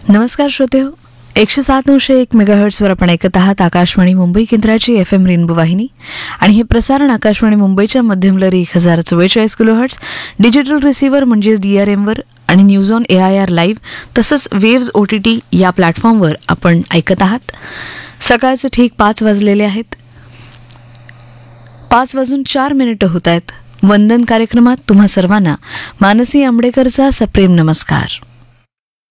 नमस्कार श्रोतेहो, 107.1 मेगाहर्ट्झवर आपण ऐकत आहात आकाशवाणी मुंबई केंद्राची FM रेनबो वाहिनी आणि हे प्रसारण आकाशवाणी मुंबईच्या मध्यमलहरी 1044 किलोहर्ट्झ डिजिटल रिसिव्हर म्हणजेच DRMवर आणि न्यूज ऑन AIR लाईव्ह तसंच वेव्ज OTT या प्लॅटफॉर्मवर आपण ऐकत आहात. सकाळचे ठीक 5 वाजलेले आहेत. 5:04 होत आहेत. वंदन कार्यक्रमात तुम्हा सर्वांना मानसी आंबेडकरचा सप्रेम नमस्कार.